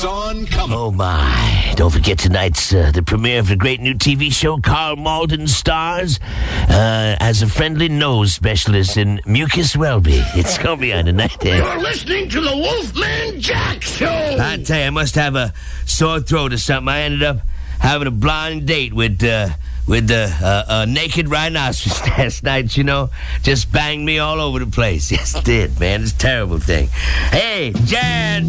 On coming. Oh, my. Don't forget tonight's the premiere of the great new TV show Carl Malden stars as a friendly nose specialist in Mucus Welby. It's going to be on tonight. You're listening to the Wolfman Jack Show. I tell you, I must have a sore throat or something. I ended up having a blind date with the naked rhinoceros last night, you know. Just banged me all over the place. Yes, it did, man. It's a terrible thing. Hey, Jan